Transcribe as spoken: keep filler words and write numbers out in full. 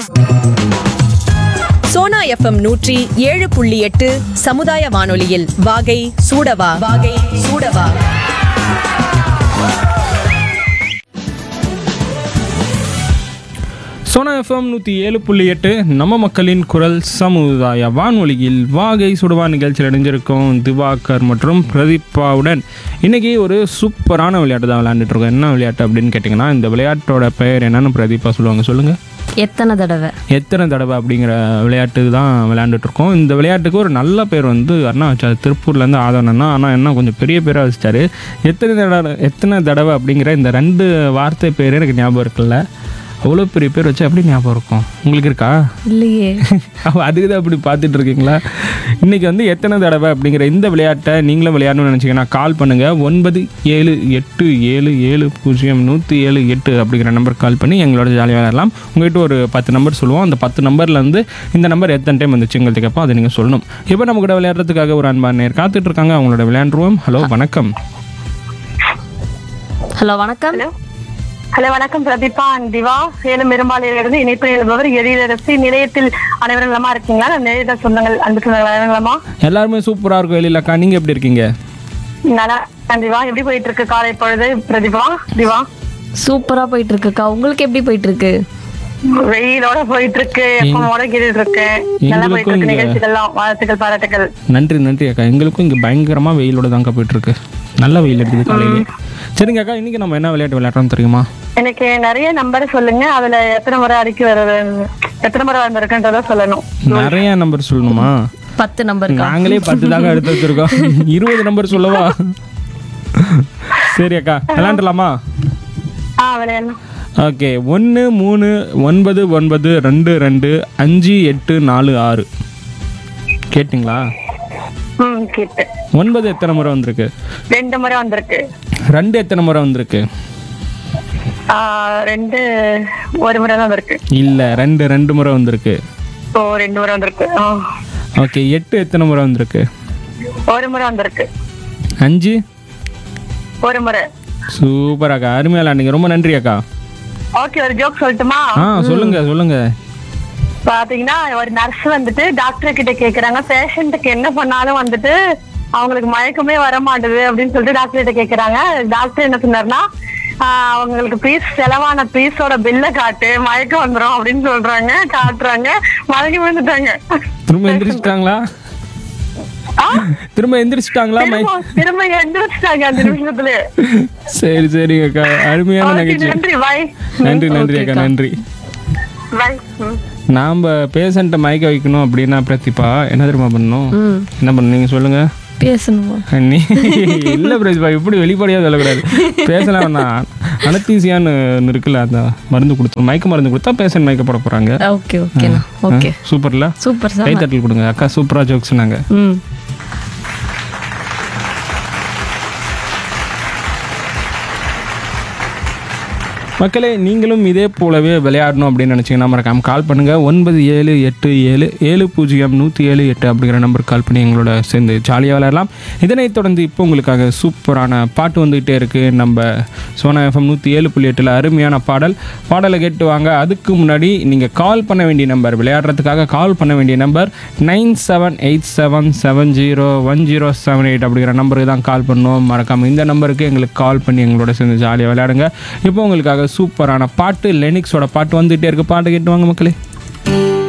Sona FM நூற்றி ஏழு புள்ளி எட்டு சமுதாய வானொலியில் வாகை சூடவா வாகை சூடவா. சோனா எஃப்எம் நூற்றி ஏழு புள்ளி எட்டு நம்ம மக்களின் குரல் சமுதாய வானொலியில் வாகை சுடுவா நிகழ்ச்சியில் இணைஞ்சிருக்கோம் திவாகர் மற்றும் பிரதீபாவுடன். இன்றைக்கி ஒரு சூப்பரான விளையாட்டு தான் விளையாண்டுட்ருக்கோம். என்ன விளையாட்டு அப்படின்னு கேட்டிங்கன்னா, இந்த விளையாட்டோட பெயர் என்னன்னு பிரதீபா சொல்லுவாங்க. சொல்லுங்கள். எத்தனை தடவை எத்தனை தடவை அப்படிங்கிற விளையாட்டு தான் விளையாண்டுட்ருக்கோம். இந்த விளையாட்டுக்கு ஒரு நல்ல பேர் வந்து அண்ணா வச்சார், திருப்பூர்லேருந்து ஆதவனா. ஆனால் என்ன கொஞ்சம் பெரிய பேராக வச்சிட்டாரு. எத்தனை தடவை எத்தனை தடவை அப்படிங்கிற இந்த ரெண்டு வார்த்தை பேர் எனக்கு ஞாபகம் இருக்குல்ல. அவ்வளோ பெரிய பேர் வச்சு எப்படி ஞாபகம் இருக்கும் உங்களுக்கு? இருக்கா? இல்லையே. அதுக்கு தான் அப்படி பார்த்துட்டு இருக்கீங்களா? இன்றைக்கி வந்து எத்தனை தடவை அப்படிங்கிற இந்த விளையாட்டை நீங்களும் விளையாடணும்னு நினச்சிங்கன்னா கால் பண்ணுங்கள். ஒன்பது ஏழு எட்டு ஏழு ஏழு பூஜ்ஜியம் நூற்றி ஏழு எட்டு அப்படிங்கிற நம்பர் கால் பண்ணி எங்களோட ஜாலியாக விளையாடலாம். உங்கள்கிட்ட ஒரு பத்து நம்பர் சொல்லுவோம். அந்த பத்து நம்பரில் வந்து இந்த நம்பர் எத்தனை டைம் வந்துச்சு உங்களுக்கு கேட்போம், அதை நீங்கள் சொல்லணும். இப்போ நம்ம கூட விளையாடுறதுக்காக ஒரு அன்பான நேர் காத்துட்டு இருக்காங்க. அவங்களோட விளையாண்டுருவோம். ஹலோ வணக்கம். ஹலோ வணக்கம். ஹலோ வணக்கம் பிரதீபா அண்ட் திவா. சேலம் பெரும்பாலையிலிருந்து இணைப்பு எழுபவர் எழிலரசி. நிலையத்தில் அனைவரும் நலமா இருக்கீங்களா? நிலையத சொந்தங்கள் அன்பு சொந்தங்கள் நலமா? எல்லாருமே சூப்பராக இருக்கும். எழிலக்கா, நீங்கள் எப்படி இருக்கீங்க? நல்லா திவா. எப்படி போயிட்டு இருக்கு காலை பொழுது பிரதீபா? திவா சூப்பரா போயிட்டு இருக்குக்கா. உங்களுக்கு எப்படி போயிட்டு இருக்கு? வெயிலோட போயிட்டு இருக்கு. எப்பமோட கேட்டுட்டு இருக்கேன். நல்லா போயிட்டு இருக்கு நிகழ்ச்சிகள்லாம். வாழ்த்துக்கள், பாராட்டுகள். நன்றி நன்றி அக்கா. எங்களுக்கும் இங்கே பயங்கரமாக வெயிலோட தாங்க போயிட்டு இருக்கு. நல்ல வெயில் எடுக்குது காலையிலே. சரிங்க அக்கா, இன்னைக்கு நம்ம என்ன விளையாட்டு விளையாடுறோம் தெரியுமா? எனக்கு நிறைய நம்பர் சொல்லுங்க. அதுல எத்தனை முறை அடிக்கி வர்றது, எத்தனை முறை வந்திருக்குன்றத சொல்லணும். நிறைய நம்பர் சொல்லணுமா? பத்து நம்பர். நாங்களே பத்து தாங்க எடுத்து வச்சிருக்கோம். இருபது நம்பர் சொல்லவா? சரி அக்கா, விளையாண்டுலாமா? ஆ விளையாடலாம். ஓகே. ஒன்று மூணு ஒன்பது ஒன்பது ரெண்டு ரெண்டு அஞ்சு எட்டு நாலு ஆறு. கேட்டிங்களா? ம் கேட்டு. ஒன்பது எத்தனை முறை வந்திருக்கு? ரெண்டு முறை வந்திருக்கு. ரெண்டு எத்தனை முறை வந்திருக்கு? ரெண்டு ஒரு முறை தான் வந்திருக்கு. இல்லை, ரெண்டு ரெண்டு முறை வந்திருக்கு. ஓ, ரெண்டு முறை வந்திருக்கு. ஓகே. எட்டு எத்தனை முறை வந்திருக்கு? ஒரு முறை வந்திருக்கு. அஞ்சு ஒரு முறை. சூப்பர் அக்கா, அருமையா விளையாண்டீங்க. ரொம்ப நன்றி அக்கா. ஓகே, ஒரு ஜோக் சொல்லட்டுமா? ஆ சொல்லுங்க சொல்லுங்க. பாத்தீங்கன்னா ஒரு நர்ஸ் வந்துட்டு டாக்டர் கிட்ட கேக்குறாங்க, பேஷண்ட்டுக்கு என்ன பண்ணாலும் வந்துட்டு அவங்களுக்கு மயக்கமே வர மாட்டுது அப்படின்னு சொல்லிட்டு டாக்டர் கிட்ட கேக்குறாங்க. டாக்டர் என்ன சொன்னாருன்னா, அவங்களுக்கு பீஸ் செலவான பீஸோட பில்ல காட்டு, மயக்கம் வந்துடும் அப்படின்னு சொல்றாங்க. காட்டுறாங்க, மயக்கம் வந்துட்டாங்க. திரும்ப எந்திரிச்சிட்டாங்களா? திரும்ப எந்திரிச்சிட்டாங்களா? திரும்ப எந்திரிச்சிட்டாங்க அந்த நிமிஷத்துல. சரி சரி அக்கா, அருமையான நிகழ்ச்சி. நன்றி பாய். நன்றி நன்றி அக்கா, நன்றி. பாய். நாம் பேஷண்ட்டை மயக்க வைக்கணும் அப்படின்னா பிரதீபா என்ன தெரியுமா பண்ணணும்? என்ன பண்ணணும் நீங்கள் சொல்லுங்க. பேசணுமா? நீ இல்லை பிரதீபா, இப்படி வெளிப்படையாக சொல்லக்கூடாது. பேசலாம். அனத்தீசியான்னு இருக்குல்ல, அந்த மருந்து கொடுத்து மயக்க மருந்து கொடுத்தா பேஷண்ட் மயக்க போட போகிறாங்க. Okay okay okay. சூப்பர்ல, சூப்பர். கை தட்டல் கொடுங்க அக்கா. சூப்பராக ஜோக் சொன்னாங்க. ம். மக்களே, நீங்களும் இதே போலவே விளையாடணும் அப்படின்னு நினச்சிங்கன்னா மறக்காம கால் பண்ணுங்கள். ஒன்பது ஏழு எட்டு ஏழு ஏழு பூஜ்ஜியம் நூற்றி ஏழு எட்டு அப்படிங்கிற நம்பருக்கு கால் பண்ணி எங்களோட சேர்ந்து ஜாலியாக விளையாடலாம். இதனைத் தொடர்ந்து இப்போ உங்களுக்காக சூப்பரான பாட்டு வந்துகிட்டே இருக்குது. நம்ம சோனா எஃப்எம் நூற்றி ஏழு புள்ளி எட்டில் அருமையான பாடல் பாடலை கேட்டு வாங்க. அதுக்கு முன்னாடி நீங்கள் கால் பண்ண வேண்டிய நம்பர், விளையாடுறதுக்காக கால் பண்ண வேண்டிய number nine seven eight seven seven zero one zero seven eight அப்படிங்கிற நம்பருக்கு தான் கால் பண்ணுவோம். மறக்காமல் இந்த நம்பருக்கு எங்களுக்கு கால் பண்ணி எங்களோட சேர்ந்து ஜாலியாக விளையாடுங்க. இப்போ உங்களுக்காக சூப்பரான பாட்டு, லெனிக்ஸோட பாட்டு வந்துகிட்டே இருக்குது. பாட்டு கேட்டு வாங்க மக்களே.